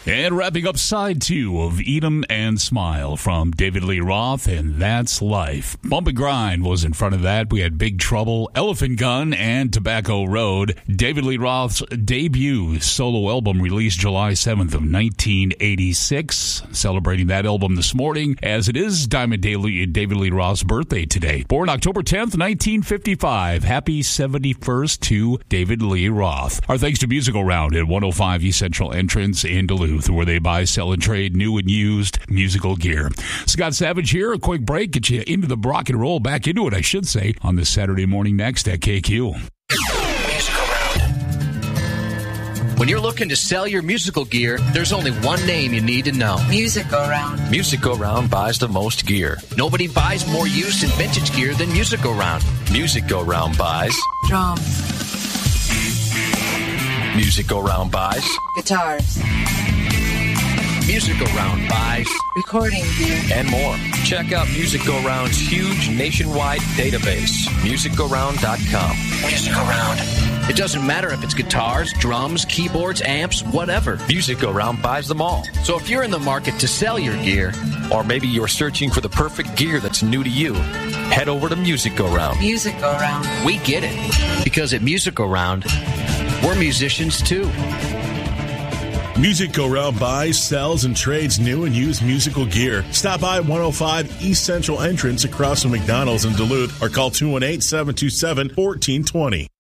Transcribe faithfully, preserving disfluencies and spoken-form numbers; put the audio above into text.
And wrapping up side two of Eat 'em and Smile from David Lee Roth, and That's Life. Bump and Grind was in front of that. We had Big Trouble, Elephant Gun, and Tobacco Road. David Lee Roth's debut solo album released July seventh of nineteen eighty-six. Celebrating that album this morning, as it is Diamond Daily, David Lee Roth's birthday today. Born October tenth, nineteen fifty-five. Happy seventy-first to David Lee Roth. Our thanks to Musical Round at one oh five East Central Entrance in Duluth, where they buy, sell, and trade new and used musical gear. Scott Savage here. A quick break. Get you into the rock and roll, back into it, I should say, on this Saturday morning next at K Q. Musical Round. When you're looking to sell your musical gear, there's only one name you need to know. Music Go Round. Music Go Round buys the most gear. Nobody buys more used and vintage gear than Music Go Round. Music Go Round buys drums. Music Go Round buys guitars. Music Go Round buys recording gear and more. Check out Music Go Round's huge nationwide database, music go round dot com. Music Go Round. It doesn't matter if it's guitars, drums, keyboards, amps, whatever. Music Go Round buys them all. So if you're in the market to sell your gear, or maybe you're searching for the perfect gear that's new to you, head over to Music Go Round. Music Go Round. We get it. Because at Music Go Round, we're musicians too. Music Go Round buys, sells, and trades new and used musical gear. Stop by one oh five East Central Entrance across from McDonald's in Duluth, or call two one eight, seven two seven, one four two zero.